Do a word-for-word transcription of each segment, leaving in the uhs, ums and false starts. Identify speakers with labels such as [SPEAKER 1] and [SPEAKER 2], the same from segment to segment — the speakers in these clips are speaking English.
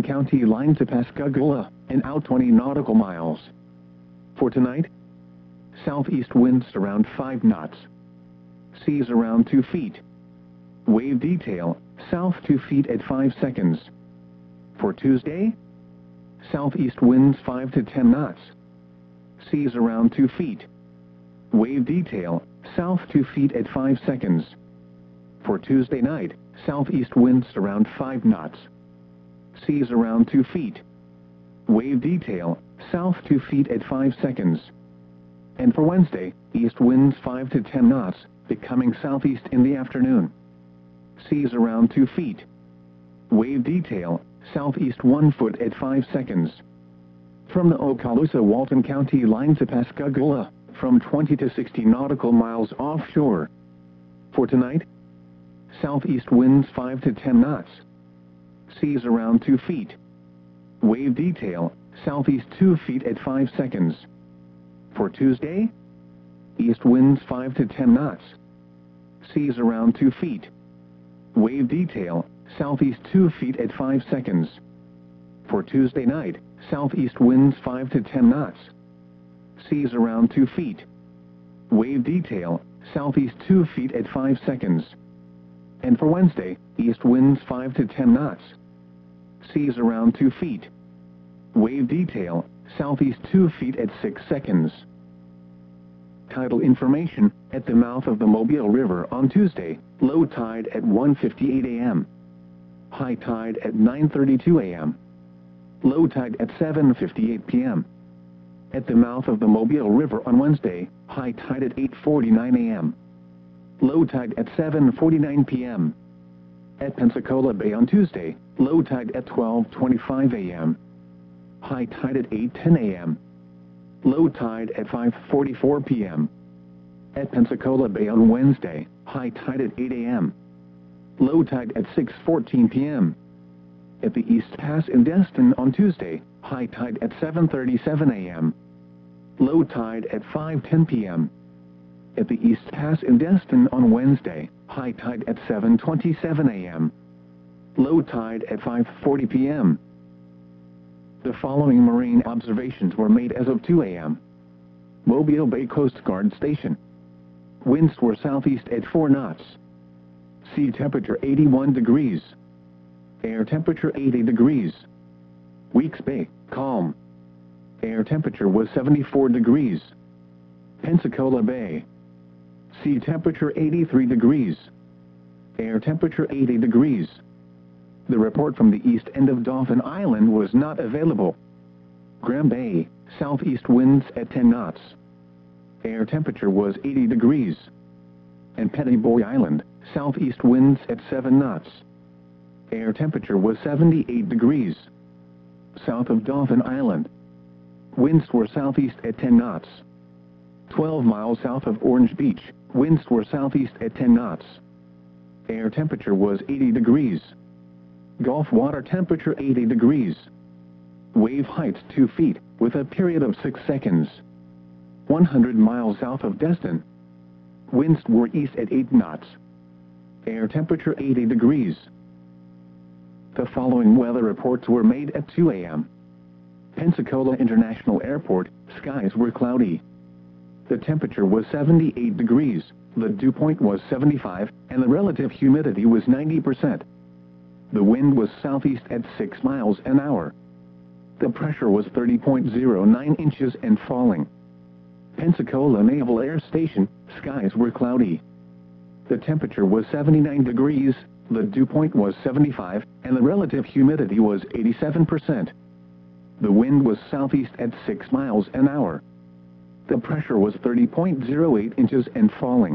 [SPEAKER 1] Walton County line to Pascagoula, and out twenty nautical miles. For tonight, southeast winds around five knots. Seas around two feet. Wave detail, south two feet at five seconds. For Tuesday, southeast winds five to ten knots. Seas around two feet. Wave detail, south two feet at five seconds. For Tuesday night, southeast winds around five knots. Seas around two feet. Wave detail, south two feet at five seconds. And for Wednesday, east winds five to ten knots, becoming southeast in the afternoon. Seas around two feet. Wave detail, southeast one foot at five seconds. From the Okaloosa-Walton County line to Pascagoula, from twenty to sixty nautical miles offshore. For tonight, southeast winds five to ten knots. Seas around two feet. Wave detail, southeast two feet at five seconds. For Tuesday, east winds five to ten knots. Seas around two feet. Wave detail, southeast two feet at five seconds. For Tuesday night, southeast winds five to ten knots. Seas around two feet. Wave detail, southeast two feet at five seconds. And for Wednesday, east winds five to ten knots. Seas around two feet. Wave detail, southeast two feet at six seconds. Tidal information, at the mouth of the Mobile River on Tuesday, low tide at one fifty-eight a m High tide at nine thirty-two a m Low tide at seven fifty-eight p m At the mouth of the Mobile River on Wednesday, high tide at eight forty-nine a m Low tide at seven forty-nine p m At Pensacola Bay on Tuesday, low tide at twelve twenty-five a m High tide at eight ten a m Low tide at five forty-four p m At Pensacola Bay on Wednesday, high tide at eight a m Low tide at six fourteen p m At the East Pass in Destin on Tuesday, high tide at seven thirty-seven a m Low tide at five ten p m At the East Pass in Destin on Wednesday, high tide at seven twenty-seven a m Low tide at five forty p m The following marine observations were made as of two a m Mobile Bay Coast Guard Station. Winds were southeast at four knots. Sea temperature eighty-one degrees. Air temperature eighty degrees. Weeks Bay, calm. Air temperature was seventy-four degrees. Pensacola Bay. Sea temperature eighty-three degrees. Air temperature eighty degrees. The report from the east end of Dauphin Island was not available. Graham Bay, southeast winds at ten knots. Air temperature was eighty degrees. And Petty Boy Island, southeast winds at seven knots. Air temperature was seventy-eight degrees. South of Dauphin Island, winds were southeast at ten knots. twelve miles south of Orange Beach, winds were southeast at ten knots. Air temperature was eighty degrees. Gulf water temperature eighty degrees. Wave height two feet, with a period of six seconds. one hundred miles south of Destin, winds were east at eight knots. Air temperature eighty degrees. The following weather reports were made at two a m Pensacola International Airport, skies were cloudy. The temperature was seventy-eight degrees, the dew point was seventy-five, and the relative humidity was ninety percent. The wind was southeast at six miles an hour. The pressure was thirty point zero nine inches and falling. Pensacola Naval Air Station, skies were cloudy. The temperature was seventy-nine degrees, the dew point was seventy-five, and the relative humidity was eighty-seven percent. The wind was southeast at six miles an hour. The pressure was thirty point zero eight inches and falling.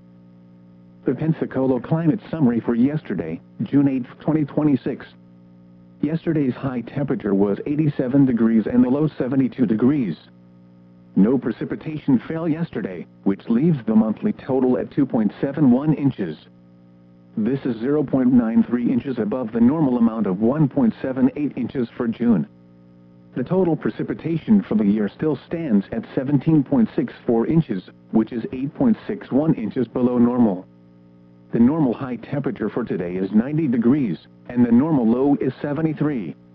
[SPEAKER 1] The Pensacola climate summary for yesterday, June eighth, twenty twenty-six. Yesterday's high temperature was eighty-seven degrees and the low seventy-two degrees. No precipitation fell yesterday, which leaves the monthly total at two point seven one inches. This is zero point nine three inches above the normal amount of one point seven eight inches for June. The total precipitation for the year still stands at seventeen point six four inches, which is eight point six one inches below normal. The normal high temperature for today is ninety degrees, and the normal low is seventy-three.